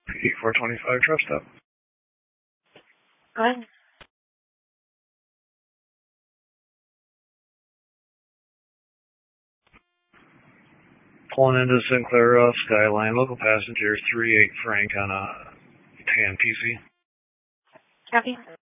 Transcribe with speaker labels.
Speaker 1: 425 truck stop.
Speaker 2: Good.
Speaker 1: Pulling into Sinclair Skyline, local passenger 38 Frank on a tan PC.
Speaker 2: Copy.